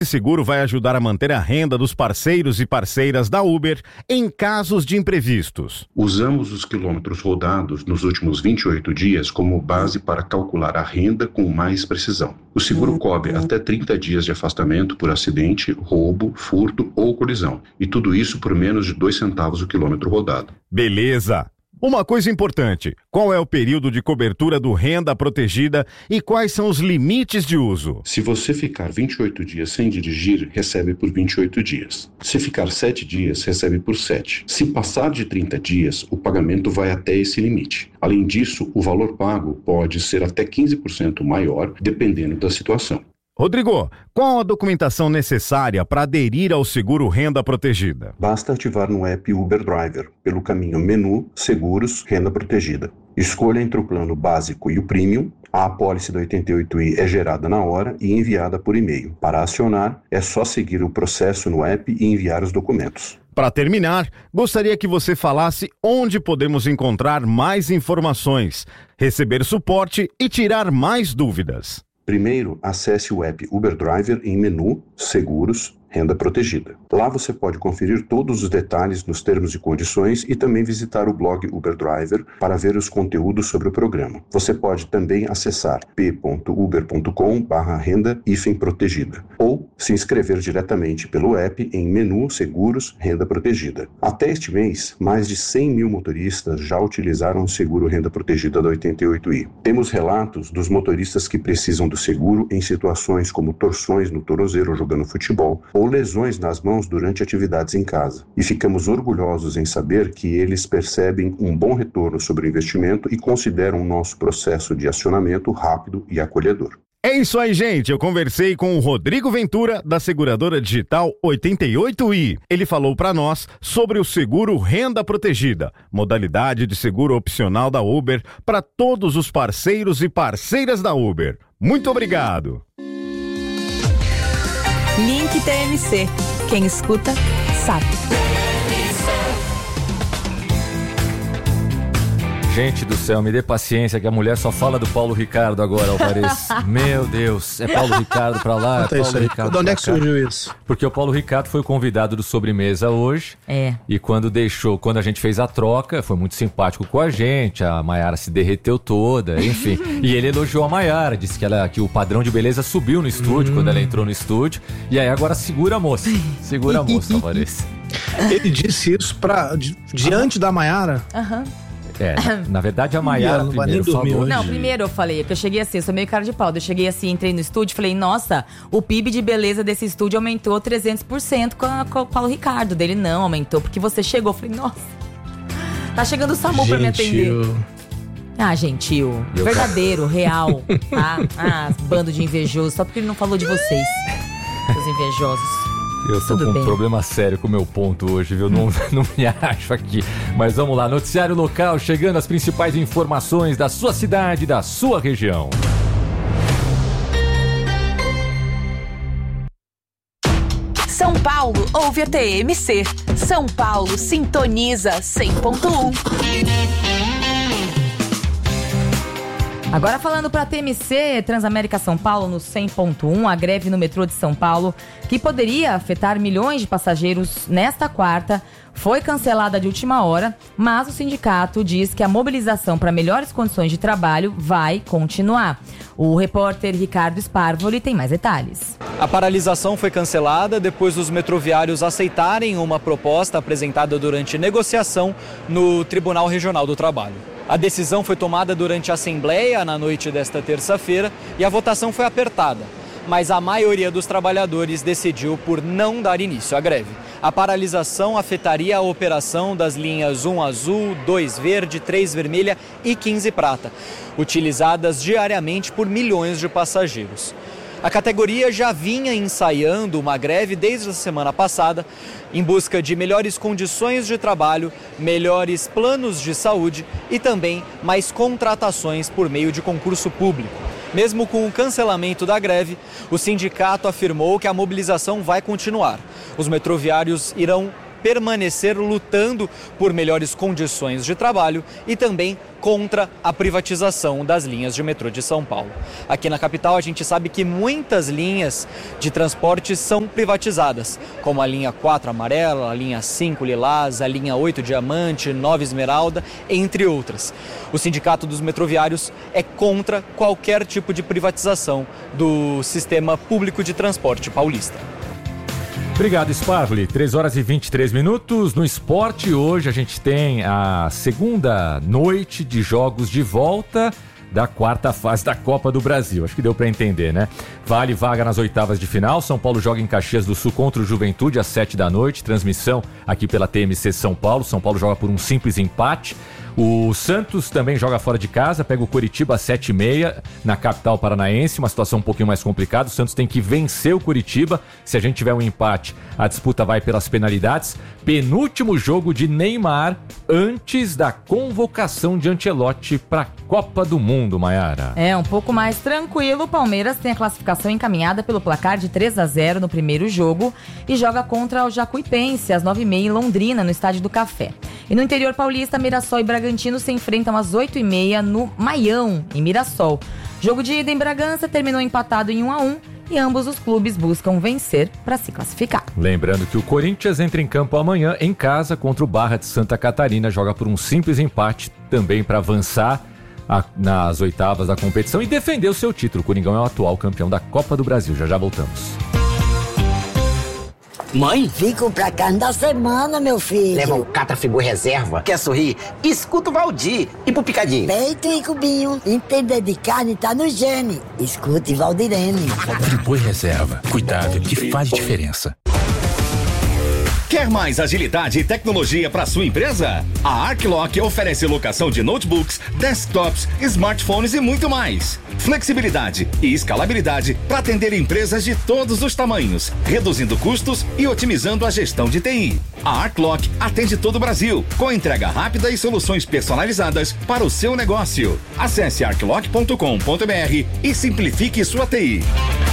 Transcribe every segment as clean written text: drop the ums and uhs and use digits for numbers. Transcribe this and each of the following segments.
Esse seguro vai ajudar a manter a renda dos parceiros e parceiras da Uber em casos de imprevistos. Usamos os quilômetros rodados nos últimos 28 dias como base para calcular a renda com mais precisão. O seguro cobre até 30 dias de afastamento por acidente, roubo, furto ou colisão. E tudo isso por menos de 2 centavos o quilômetro rodado. Beleza! Uma coisa importante, qual é o período de cobertura do Renda Protegida e quais são os limites de uso? Se você ficar 28 dias sem dirigir, recebe por 28 dias. Se ficar 7 dias, recebe por 7. Se passar de 30 dias, o pagamento vai até esse limite. Além disso, o valor pago pode ser até 15% maior, dependendo da situação. Rodrigo, qual a documentação necessária para aderir ao seguro Renda Protegida? Basta ativar no app Uber Driver, pelo caminho Menu, Seguros, Renda Protegida. Escolha entre o plano básico e o premium. A apólice da 88i é gerada na hora e enviada por e-mail. Para acionar, é só seguir o processo no app e enviar os documentos. Para terminar, gostaria que você falasse onde podemos encontrar mais informações, receber suporte e tirar mais dúvidas. Primeiro, acesse o app Uber Driver em Menu, Seguros, Renda Protegida. Lá você pode conferir todos os detalhes nos termos e condições e também visitar o blog Uber Driver para ver os conteúdos sobre o programa. Você pode também acessar p.uber.com/renda-protegida ou se inscrever diretamente pelo app em Menu, Seguros, Renda Protegida. Até este mês, mais de 100 mil motoristas já utilizaram o seguro Renda Protegida da 88i. Temos relatos dos motoristas que precisam do seguro em situações como torções no tornozelo jogando futebol ou lesões nas mãos durante atividades em casa. E ficamos orgulhosos em saber que eles percebem um bom retorno sobre o investimento e consideram o nosso processo de acionamento rápido e acolhedor. É isso aí, gente. Eu conversei com o Rodrigo Ventura, da seguradora digital 88i. Ele falou para nós sobre o seguro Renda Protegida, modalidade de seguro opcional da Uber para todos os parceiros e parceiras da Uber. Muito obrigado. Link TMC. Quem escuta, sabe. Gente do céu, me dê paciência que a mulher só fala do Paulo Ricardo agora, Alvarez. Meu Deus, é Paulo Ricardo pra lá, é Paulo Ricardo. De onde é que surgiu isso? Porque o Paulo Ricardo foi o convidado do Sobremesa hoje. É. E quando a gente fez a troca, foi muito simpático com a gente, a Maiara se derreteu toda, enfim. E ele elogiou a Maiara, disse que a padrão de beleza subiu no estúdio quando ela entrou no estúdio. E aí agora segura a moça, Alvarez. Ele disse isso diante da Maiara? Aham. É, na verdade a Maiara primeiro falou. Não, primeiro eu falei, que eu cheguei assim, eu sou meio cara de pau. Eu cheguei assim, entrei no estúdio, falei, nossa, o PIB de beleza desse estúdio aumentou 300% com o Paulo Ricardo. Dele não, aumentou, porque você chegou. Eu falei, nossa, tá chegando o SAMU pra me atender. Ah, gentil, verdadeiro, real, tá? Ah, bando de invejosos, só porque ele não falou de vocês, os invejosos. Eu tô com um problema sério com o meu ponto hoje, viu? Não me acho aqui. Mas vamos lá, noticiário local, chegando as principais informações da sua cidade, da sua região. São Paulo ouve a TMC. São Paulo sintoniza 100.1. Agora falando para a TMC, Transamérica São Paulo no 100.1, a greve no metrô de São Paulo, que poderia afetar milhões de passageiros nesta quarta, foi cancelada de última hora, mas o sindicato diz que a mobilização para melhores condições de trabalho vai continuar. O repórter Ricardo Sparvoli tem mais detalhes. A paralisação foi cancelada depois dos metroviários aceitarem uma proposta apresentada durante negociação no Tribunal Regional do Trabalho. A decisão foi tomada durante a Assembleia na noite desta terça-feira e a votação foi apertada, mas a maioria dos trabalhadores decidiu por não dar início à greve. A paralisação afetaria a operação das linhas 1 azul, 2 verde, 3 vermelha e 15 prata, utilizadas diariamente por milhões de passageiros. A categoria já vinha ensaiando uma greve desde a semana passada, em busca de melhores condições de trabalho, melhores planos de saúde e também mais contratações por meio de concurso público. Mesmo com o cancelamento da greve, o sindicato afirmou que a mobilização vai continuar. Os metroviários irão permanecer lutando por melhores condições de trabalho e também contra a privatização das linhas de metrô de São Paulo. Aqui na capital a gente sabe que muitas linhas de transporte são privatizadas, como a linha 4 amarela, a linha 5 lilás, a linha 8 diamante, 9 esmeralda, entre outras. O Sindicato dos Metroviários é contra qualquer tipo de privatização do sistema público de transporte paulista. Obrigado, Sparli. 3h23. No esporte, hoje a gente tem a segunda noite de jogos de volta da quarta fase da Copa do Brasil. Acho que deu para entender, né? Vale vaga nas oitavas de final. São Paulo joga em Caxias do Sul contra o Juventude às 7h. Transmissão aqui pela TMC São Paulo. São Paulo joga por um simples empate. O Santos também joga fora de casa, pega o Coritiba às 7h30 na capital paranaense, uma situação um pouquinho mais complicada. O Santos tem que vencer o Coritiba. Se a gente tiver um empate, a disputa vai pelas penalidades. Penúltimo jogo de Neymar antes da convocação de Ancelotti para a Copa do Mundo, Maiara. É, um pouco mais tranquilo. O Palmeiras tem a classificação encaminhada pelo placar de 3-0 no primeiro jogo e joga contra o Jacuipense às 9h30 em Londrina, no Estádio do Café. E no interior paulista, Mirassol e Bragantino se enfrentam às 8h30 no Maião, em Mirassol. Jogo de ida em Bragança terminou empatado em 1-1 e ambos os clubes buscam vencer para se classificar. Lembrando que o Corinthians entra em campo amanhã em casa contra o Barra de Santa Catarina, joga por um simples empate também para avançar nas oitavas da competição e defender o seu título. O Coringão é o atual campeão da Copa do Brasil. Já voltamos. Mãe? Fico pra carne da semana, meu filho. Leva o Catafigu reserva. Quer sorrir? Escuta o Valdir. E pro picadinho? Peito e cubinho. Entender de carne tá no gene. Escute Valdirene. Friboi reserva. Cuidado que faz diferença. Quer mais agilidade e tecnologia para sua empresa? A Arclock oferece locação de notebooks, desktops, smartphones e muito mais. Flexibilidade e escalabilidade para atender empresas de todos os tamanhos, reduzindo custos e otimizando a gestão de TI. A Arclock atende todo o Brasil, com entrega rápida e soluções personalizadas para o seu negócio. Acesse arclock.com.br e simplifique sua TI.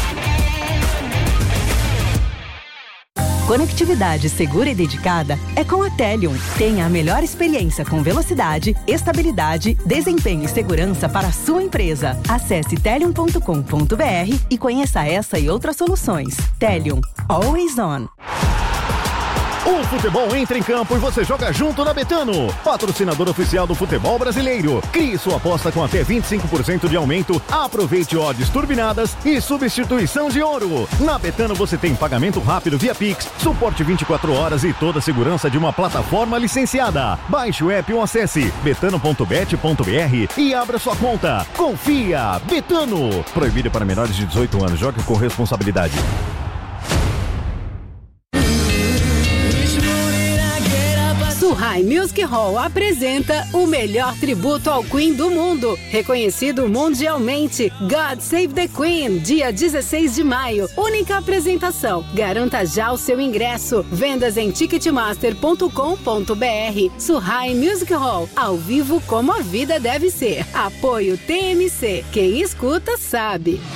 Conectividade segura e dedicada é com a Telium. Tenha a melhor experiência com velocidade, estabilidade, desempenho e segurança para a sua empresa. Acesse telium.com.br e conheça essa e outras soluções. Telium. Always on. O futebol entra em campo e você joga junto na Betano, patrocinador oficial do futebol brasileiro. Crie sua aposta com até 25% de aumento, aproveite odds turbinadas e substituição de ouro. Na Betano você tem pagamento rápido via Pix, suporte 24 horas e toda a segurança de uma plataforma licenciada. Baixe o app ou acesse betano.bet.br e abra sua conta. Confia! Betano! Proibido para menores de 18 anos. Jogue com responsabilidade. Suhai Music Hall apresenta o melhor tributo ao Queen do mundo, reconhecido mundialmente. God Save the Queen, dia 16 de maio. Única apresentação. Garanta já o seu ingresso. Vendas em ticketmaster.com.br. Suhai Music Hall, ao vivo como a vida deve ser. Apoio TMC. Quem escuta sabe.